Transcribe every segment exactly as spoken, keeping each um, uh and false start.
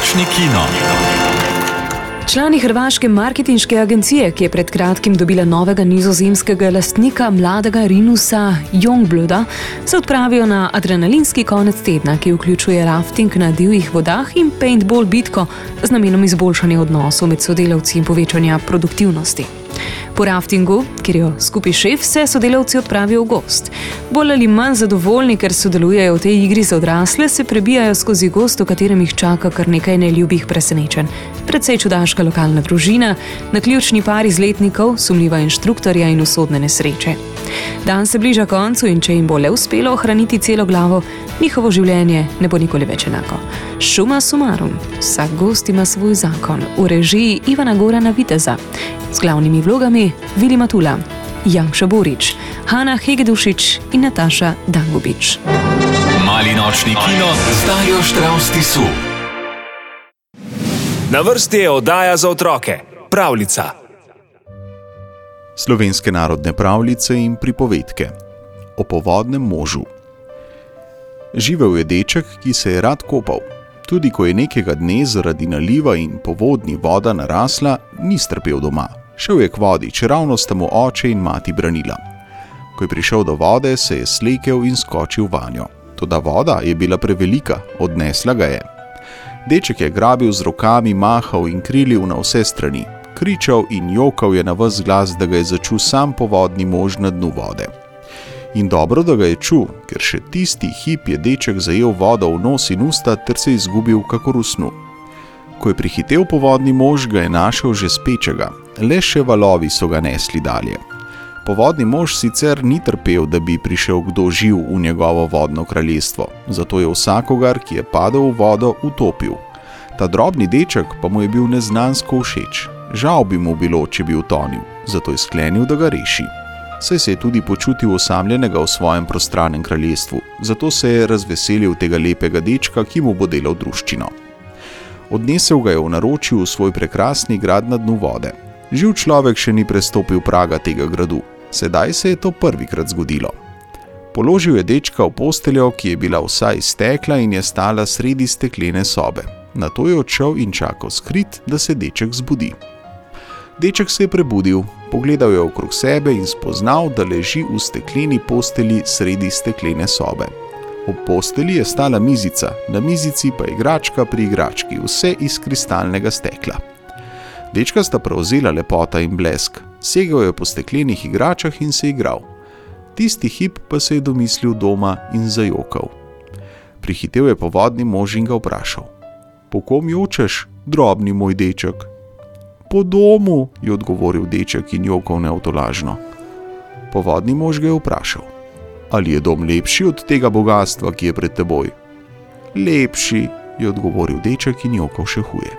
nočni kino. Člani hrvaške marketinške agencije, ki je pred kratkim dobila novega nizozemskega lastnika, mladega Rinusa Youngblooda, se odpravijo na adrenalinski konec tedna, ki vključuje rafting na divjih vodah in paintball bitko z namenom izboljšanja odnosov med sodelavci in povečanja produktivnosti. Po raftingu, kjer jo skupaj šef, se sodelavci odpravijo v gozd. Bolj ali manj zadovoljni, ker sodelujejo v tej igri za odrasle, se prebijajo skozi gozd, v katerem jih čaka kar nekaj neljubih presenečenj. Predvsej čudaška lokalna družina, naključni par izletnikov, sumljiva inštruktorja in usodne nesreče. Dan se bliža koncu in če jim bo le uspelo ohraniti celo glavo, njihovo življenje ne bo nikoli več enako. Summa summarum, vsak gost ima svoj zakon, v režiji Ivana Gorana Viteza, z glavnimi vlogami Vili Matula, Janša Borič, Hana Hegedušič in Nataša Dangubič. Mali nočni kino z Darjo Štravs Tisu. Na vrsti je oddaja za otroke, pravljica. Slovenske narodne pravljice in pripovedke o povodnem možu. Živel je deček, ki se je rad kopal. Tudi ko je nekega dne zaradi naliva in povodni voda narasla, ni strpel doma. Šel je k vodi, čeravno sta mu oče in mati branila. Ko je prišel do vode, se je slekel in skočil vanjo. Toda voda je bila prevelika, odnesla ga je. Deček je grabil z rokami, mahal in krilil na vse strani. Kričal in jokal je na ves glas, da ga je začul sam povodni mož na dnu vode. In dobro, da ga je čul, ker še tisti hip je deček zajel vodo v nos in usta ter se izgubil kakor v snu. Ko je prihitel povodni mož, ga je našel že spečega, le še valovi so ga nesli dalje. Povodni mož sicer ni trpel, da bi prišel kdo živ v njegovo vodno kraljestvo, zato je vsakogar, ki je padel v vodo, utopil. Ta drobni deček pa mu je bil neznansko všeč. Žal bi mu bilo, če bi utonil, zato je sklenil, da ga reši. Saj se je tudi počutil osamljenega v svojem prostranem kraljestvu, zato se je razveselil tega lepega dečka, ki mu bo delal druščino. Odnesel ga je v naročju v svoj prekrasni grad na dnu vode. Živ človek še ni prestopil praga tega gradu. Sedaj se je to prvikrat zgodilo. Položil je dečka v posteljo, ki je bila vsa iz stekla in je stala sredi steklene sobe. Nato je odšel in čakal skrit, da se deček zbudi. Deček se je prebudil, pogledal je okrog sebe in spoznal, da leži v stekleni posteli sredi steklene sobe. Ob posteli je stala mizica, na mizici pa igračka pri igrački, vse iz kristalnega stekla. Dečka sta prevzela lepota in blesk, segal je po steklenih igračah in se igral. Tisti hip pa se je domislil doma in zajokal. Prihitel je povodni mož in ga vprašal: "Po kom jočeš, drobni moj deček?" "Po domu," je odgovoril deček in jokal neutolažno. Povodni mož ga je vprašal: "Ali je dom lepši od tega bogastva, ki je pred teboj?" "Lepši," je odgovoril deček in jokal še huje.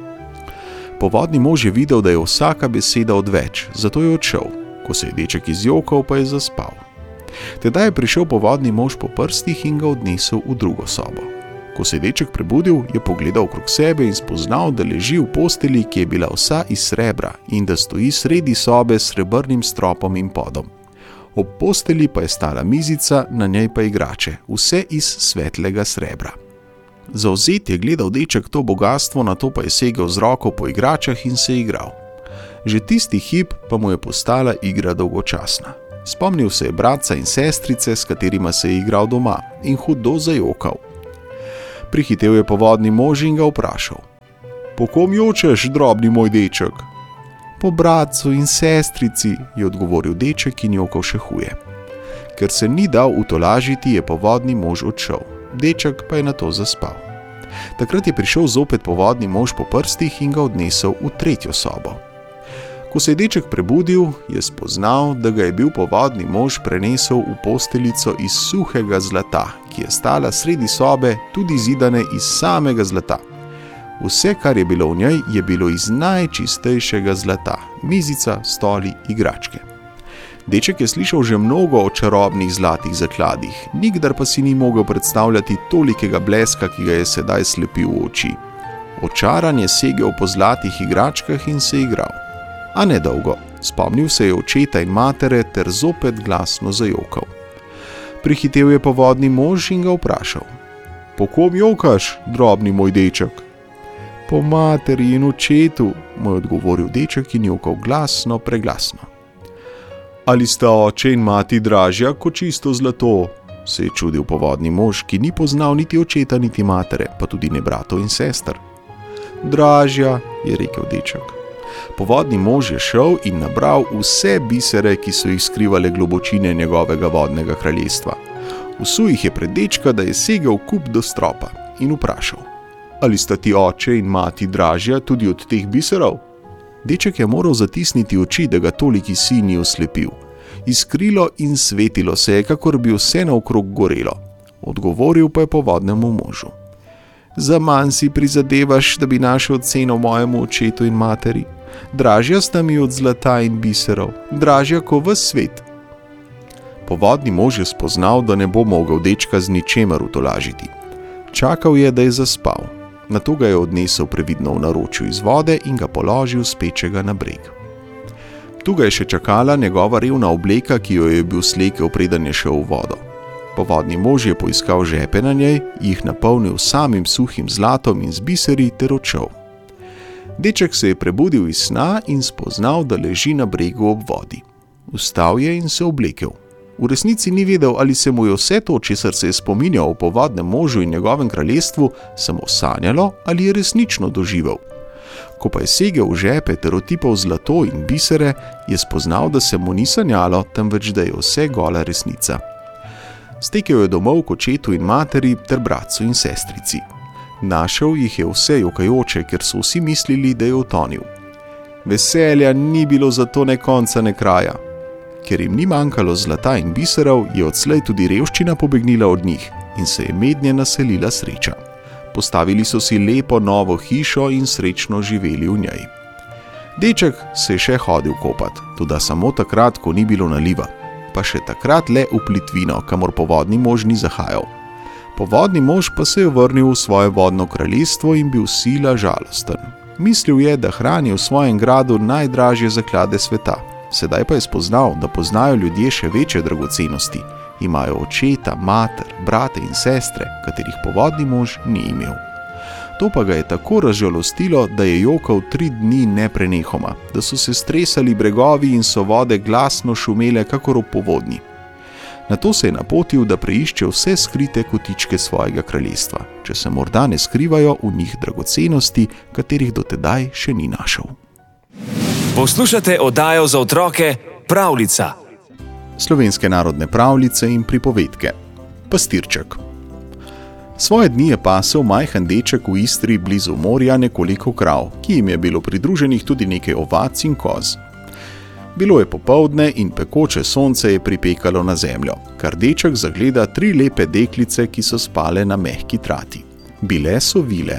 Povodni mož je videl, da je vsaka beseda odveč, zato je odšel. Ko se je deček izjokal, pa je zaspal. Tedaj je prišel povodni mož po prstih in ga odnesel v drugo sobo. Ko se je deček prebudil, je pogledal okrog sebe in spoznal, da leži v posteli, ki je bila vsa iz srebra in da stoji sredi sobe s srebrnim stropom in podom. Ob posteli pa je stala mizica, na njej pa igrače, vse iz svetlega srebra. Zavzet je gledal deček to bogastvo, nato pa je segel z roko po igračah in se igral. Že tisti hip pa mu je postala igra dolgočasna. Spomnil se je bratca in sestrice, s katerima se je igral doma, in hudo zajokal. Prihitel je povodni mož in ga vprašal: "Po kom jočeš, drobni moj deček?" "Po bratcu in sestrici," je odgovoril deček in jokal še huje. Ker se ni dal utolažiti, je povodni mož odšel. Deček pa je nato zaspal. Takrat je prišel zopet povodni mož po prstih in ga odnesel v tretjo sobo. Ko se je deček prebudil, je spoznal, da ga je bil povodni mož prenesel v posteljico iz suhega zlata, ki je stala sredi sobe, tudi zidane iz samega zlata. Vse, kar je bilo v njej, je bilo iz najčistejšega zlata, mizica, stoli, igračke. Deček je slišal že mnogo o čarobnih zlatih zakladih, nikdar pa si ni mogel predstavljati tolikega bleska, ki ga je sedaj slepil v oči. Očaran je segel po zlatih igračkah in se igral. A ne dolgo, spomnil se je očeta in matere ter zopet glasno zajokal. Prihitel je povodni mož in ga vprašal: "Po kom jokaš, drobni moj deček?" Po materi in očetu, mu je odgovoril deček in jokal glasno, preglasno. Ali sta oče in mati dražja kot čisto zlato? Se je čudil povodni mož, ki ni poznal niti očeta, niti matere, pa tudi ne bratov in sester. Dražja, je rekel deček. Povodni mož je šel in nabral vse bisere, ki so jih skrivale globočine njegovega vodnega kraljestva. Vsul jih je pred dečka, da je segel kup do stropa in vprašal: Ali sta ti oče in mati dražja tudi od teh biserov? Deček je moral zatisniti oči, da ga toliki sin ni oslepil. Iskrilo in svetilo se je, kakor bi vse naokrog gorelo. Odgovoril pa je povodnemu možu: Zaman si prizadevaš, da bi našel ceno mojemu očetu in materi. Dražja sta mi od zlata in biserov, dražja ko ves svet. Povodni mož je spoznal, da ne bo mogel dečka z ničemer utolažiti. Čakal je, da je zaspal. Nato ga je odnesel previdno v naročju iz vode in ga položil spečega na breg. Tu ga je še čakala njegova revna obleka, ki jo je bil slekel, preden je šel v vodo. Povodni mož je poiskal žepe na njej, jih napolnil samim suhim zlatom in z biseri ter odšel. Deček se je prebudil iz sna in spoznal, da leži na bregu ob vodi. Vstal je in se oblekel. V resnici ni vedel, ali se mu je vse to, česar se je spominjal o povodnem možu in njegovem kraljestvu, samo sanjalo ali je resnično doživel. Ko pa je segel v žepe ter otipal zlato in bisere, je spoznal, da se mu ni sanjalo, temveč da je vse gola resnica. Stekel je domov k očetu in materi ter bratcu in sestrici. Našel jih je vse jokajoče, ker so vsi mislili, da je utonil. Veselja ni bilo zato ne konca ne kraja. Ker jim ni manjkalo zlata in biserov, je odslej tudi revščina pobegnila od njih in se je mednje naselila sreča. Postavili so si lepo novo hišo in srečno živeli v njej. Deček se je še hodil kopat, toda samo takrat, ko ni bilo naliva, pa še takrat le v plitvino, kamor povodni mož ni zahajal. Povodni mož pa se je vrnil v svoje vodno kraljestvo in bil sila žalosten. Mislil je, da hrani v svojem gradu najdražje zaklade sveta. Sedaj pa je spoznal, da poznajo ljudje še večje dragocenosti. Imajo očeta, mater, brate in sestre, katerih povodni mož ni imel. To pa ga je tako razžalostilo, da je jokal tri dni neprenehoma, da so se stresali bregovi in so vode glasno šumele kakor ob povodni. Nato se je napotil, da preišče vse skrite kotičke svojega kraljestva, če se morda ne skrivajo v njih dragocenosti, katerih dotedaj še ni našel. Poslušate oddajo za otroke Pravljica. Slovenske narodne pravljice in pripovedke. Pastirček. Svoje dni je pasel majhen deček v Istri blizu morja nekoliko krav, ki jim je bilo pridruženih tudi nekaj ovac in koz. Bilo je popoldne in pekoče sonce je pripekalo na zemljo, kar deček zagleda tri lepe deklice, ki so spale na mehki trati. Bile so vile.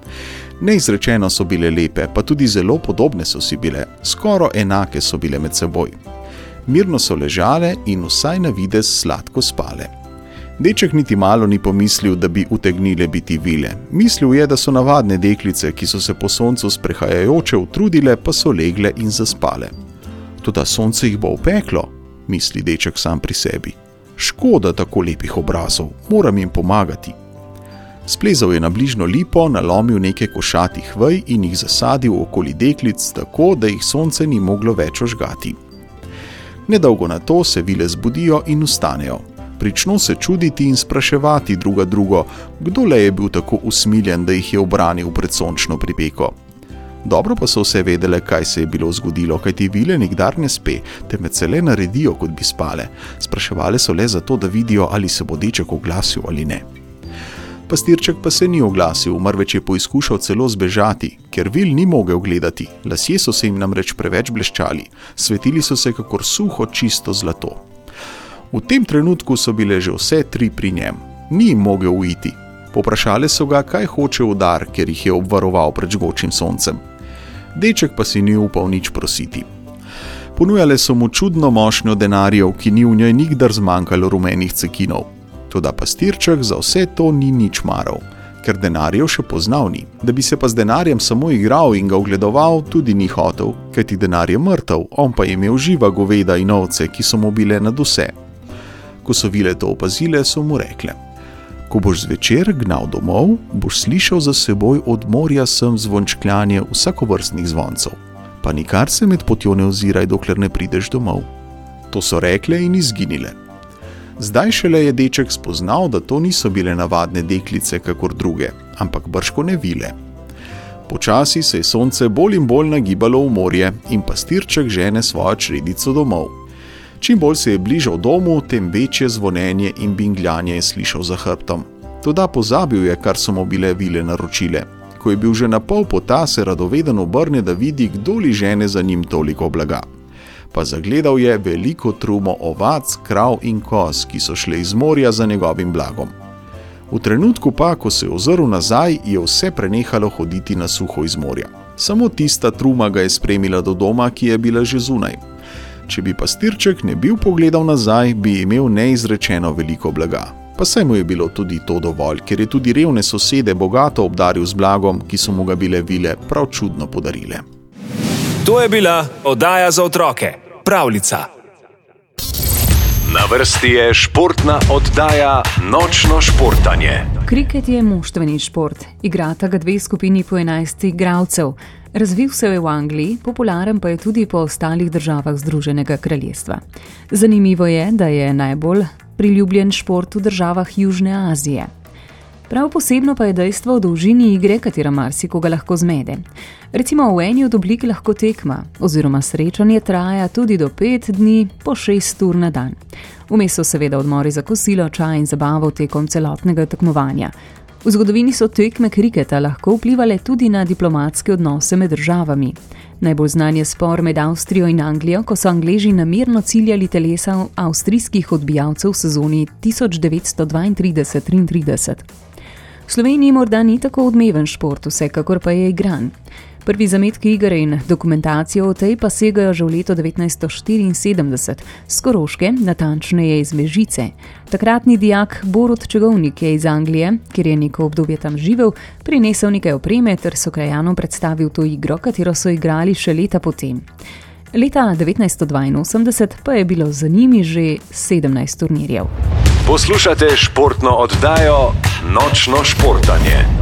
Neizrečeno so bile lepe, pa tudi zelo podobne so si bile, skoro enake so bile med seboj. Mirno so ležale in vsaj na videz sladko spale. Deček niti malo ni pomislil, da bi utegnile biti vile. Mislil je, da so navadne deklice, ki so se po soncu sprehajajoče utrudile, pa so legle in zaspale. Toda sonce jih bo opeklo, misli deček sam pri sebi. Škoda tako lepih obrazov, moram jim pomagati. Splezal je na bližno lipo, nalomil nekaj košatih vej in jih zasadil okoli deklic tako, da jih sonce ni moglo več ožgati. Nedolgo na to se vile zbudijo in vstanejo. Prično se čuditi in spraševati druga drugo, kdo le je bil tako usmiljen, da jih je obranil pred sončno pripeko. Dobro pa so vse vedele, kaj se je bilo zgodilo, kajti vile nikdar ne spe, temveč se le naredijo, kot bi spale. Spraševale so le zato, da vidijo, ali se bo deček oglasil ali ne. Pastirček pa se ni oglasil, marveč je poizkušal celo zbežati, ker vil ni mogel gledati, lasje so se jim namreč preveč bleščali, svetili so se kakor suho čisto zlato. V tem trenutku so bile že vse tri pri njem, ni jim mogel uiti. Poprašale so ga, kaj hoče v dar, ker jih je obvaroval pred žgočim soncem. Deček pa si ni upal nič prositi. Ponujale so mu čudno mošnjo denarjev, ki ni v njej nikdar zmanjkalo rumenih cekinov. Toda pastirček za vse to ni nič maral, ker denarjev še poznal ni. Da bi se pa z denarjem samo igral in ga ogledoval, tudi ni hotel, kajti denar je mrtev, on pa je imel živa goveda in ovce, ki so mu bile nad vse. Ko so vile to opazile, so mu rekle: Ko boš zvečer gnal domov, boš slišal za seboj od morja sem zvončkljanje vsakovrstnih zvoncov. Pa nikar se med potjo ne oziraj, dokler ne prideš domov. To so rekle in izginile. Zdaj šele je deček spoznal, da to niso bile navadne deklice kakor druge, ampak bržkone vile. Počasi se je sonce bolj in bolj nagibalo v morje in pastirček žene svojo čredico domov. Čim bolj se je bližal domu, tem večje zvonenje in bingljanje je slišal za hrbtom. Toda pozabil je, kar so mu bile vile naročile. Ko je bil že na pol pota, se radoveden obrne, da vidi, kdo li žene za njim toliko blaga. Pa zagledal je veliko trumo ovac, krav in koz, ki so šle iz morja za njegovim blagom. V trenutku pa, ko se je ozrl nazaj, je vse prenehalo hoditi na suho iz morja. Samo tista truma ga je spremila do doma, ki je bila že zunaj. Če bi pastirček ne bil pogledal nazaj, bi imel neizrečeno veliko blaga. Pa saj mu je bilo tudi to dovolj, ker je tudi revne sosede bogato obdaril z blagom, ki so mu ga bile vile prav čudno podarile. To je bila oddaja za otroke Pravljica. Na vrsti je športna oddaja Nočno športanje. Kriket je moštveni šport. Igrata ga dve skupini po enajst igralcev. Razvil se je v Angliji, popularen pa je tudi po ostalih državah Združenega kraljestva. Zanimivo je, da je najbolj priljubljen šport v državah Južne Azije. Prav posebno pa je dejstvo o dolžini igre, katera marsikoga lahko zmede. Recimo v eni od oblik lahko tekma oziroma srečanje traja tudi do pet dni po šest ur na dan. Vmes so seveda odmori za kosilo, čaj in zabavo tekom celotnega tekmovanja. V zgodovini so tekme kriketa lahko vplivale tudi na diplomatske odnose med državami. Najbolj znan je spor med Avstrijo in Anglijo, ko so Angleži namerno ciljali telesa avstrijskih odbijalcev v sezoni tisoč devetsto dvaintrideset triintrideset. V Sloveniji morda ni tako odmeven šport, vsekakor pa je igran. Prvi zametki igre in dokumentacijo o tej pa segajo že v leto devetnajststo štiriinsedemdeset, s Koroške, natančneje iz Mežice. Takratni dijak Borut Čegovnik je iz Anglije, kjer je neko obdobje tam živel, prinesel nekaj opreme ter so krajanom predstavil to igro, katero so igrali še leta potem. Leta devetnajststo dvainosemdeset pa je bilo za njimi že sedemnajst turnirjev. Poslušate športno oddajo Nočno športanje.